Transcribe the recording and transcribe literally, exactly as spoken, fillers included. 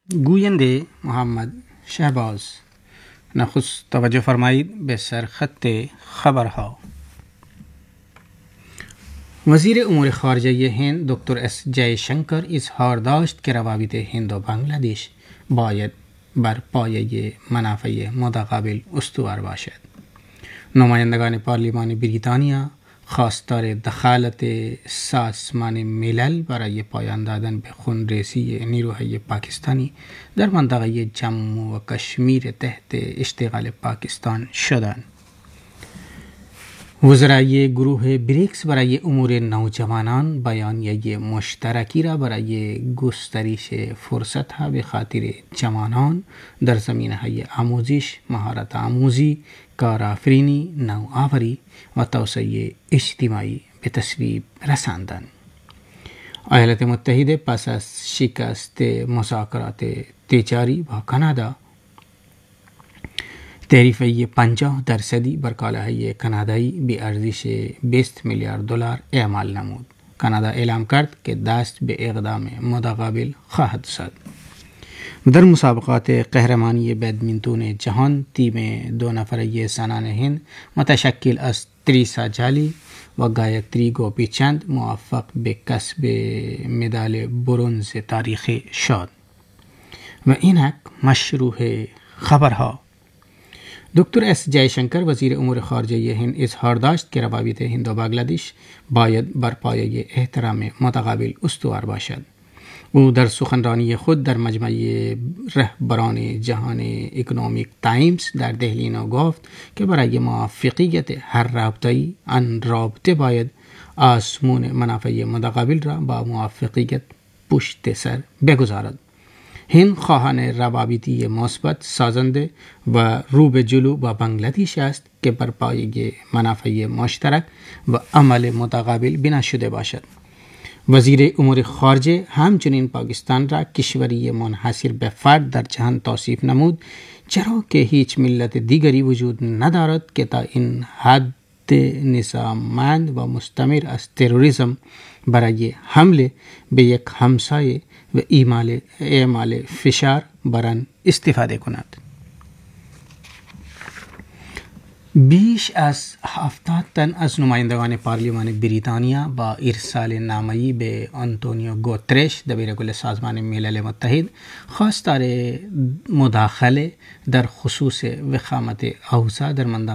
گوینده محمد شهباز. نخست توجه فرمایید به سرخط خبرها. وزیر امور خارجه هند دکتر اس جای شنکر اظهار داشت که روابط هند و بنگلادش باید بر پایه منافع متقابل استوار باشد. نمایندگان پارلمان بریتانیا خواستار دخالت سازمان ملل برای پایان دادن به خونریزی نیروهای پاکستانی در منطقه جموں و کشمیر تحت اشتغال پاکستان شدند. وزرای گروه بریکس برای امور نوجوانان بیانیه مشترکی را برای گسترش فرصت‌ها به خاطر جوانان در زمینه‌های آموزش، مهارت آموزی، کارآفرینی، نوآوری و توسعه اجتماعی به تصویب رساندند. ایالات متحده پس از شکست مذاکرات تجاری با کانادا تعرفه پنجاه درصدی بر کالاهای کانادایی به ارزش بیست میلیارد دلار اعمال نمود. کانادا اعلام کرد که دست به اقدام متقابل خواهد زد. در مسابقات قهرمانی بدمینتون جهان تیم دو نفره زنان هند متشکل از تریسا جالی و گایتری گوپی چند موفق به کسب مدال برنز تاریخی شد. و اینک مشروع خبرها. دکتر اس جای شنکر وزیر امور خارجه هند اظهار داشت که روابط هند و بنگلادش باید بر پایه احترام متقابل استوار باشد. او در سخنرانی خود در مجمع رهبران جهان اکونومیک تایمز در دهلی نو گفت که برای موفقیت هر رابطه‌ای آن رابطه باید آسمون منافع متقابل را با موفقیت پشت سر بگذارد. هند خواهان روابطی مثبت، سازنده و رو به جلو با بنگلادش است که بر پایه منافع مشترک و عمل متقابل بنا شده باشد. وزیر امور خارجه همچنین پاکستان را کشوری منحصر به فرد در جهان توصیف نمود، چرا که هیچ ملت دیگری وجود ندارد که تا این حد نظاممند و مستمر از تروریسم برای حمله به یک همسایه و اعمال اعمال فشار بر آن استفاده کند. بیش از هفتاد تن از نمایندگان پارلمان بریتانیا با ارسال نامه‌ای به آنتونیو گوترش دبیرکل سازمان ملل متحد خواستار مداخله در خصوص وخامت اوضاع در منطقه